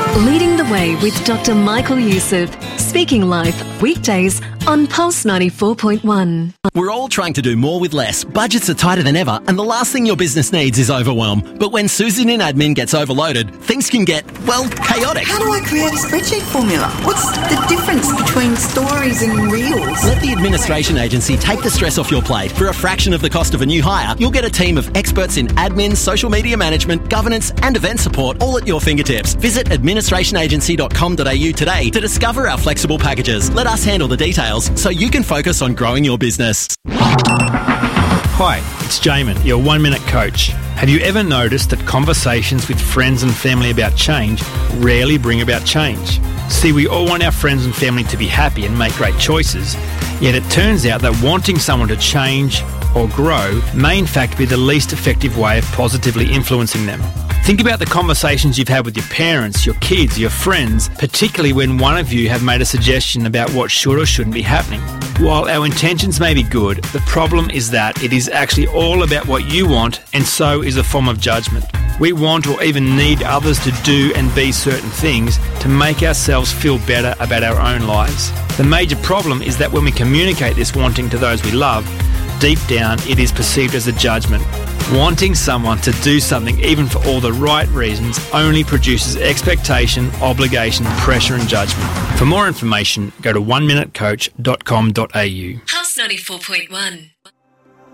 Leading the Way with Dr. Michael Youssef. Speaking Life, weekdays on Pulse 94.1. We're all trying to do more with less. Budgets are tighter than ever, and the last thing your business needs is overwhelm. But when Susan in admin gets overloaded, things can get, well, chaotic. How do I create a spreadsheet formula? What's the difference between stories and reels? Let the administration agency take the stress off your plate. For a fraction of the cost of a new hire, you'll get a team of experts in admin, social media management, governance and event support all at your fingertips. Visit administrationagency.com.au today to discover our flexible packages. Let us handle the details so you can focus on growing your business. Hi, it's Jamin, your 1 Minute Coach. Have you ever noticed that conversations with friends and family about change rarely bring about change? See, we all want our friends and family to be happy and make great choices, yet it turns out that wanting someone to change or grow may in fact be the least effective way of positively influencing them. Think about the conversations you've had with your parents, your kids, your friends, particularly when one of you have made a suggestion about what should or shouldn't be happening. While our intentions may be good, the problem is that it is actually all about what you want, and so is a form of judgment. We want or even need others to do and be certain things to make ourselves feel better about our own lives. The major problem is that when we communicate this wanting to those we love, deep down it is perceived as a judgment. Wanting someone to do something, even for all the right reasons, only produces expectation, obligation, pressure and judgment. For more information, go to oneminutecoach.com.au. Pulse 94.1.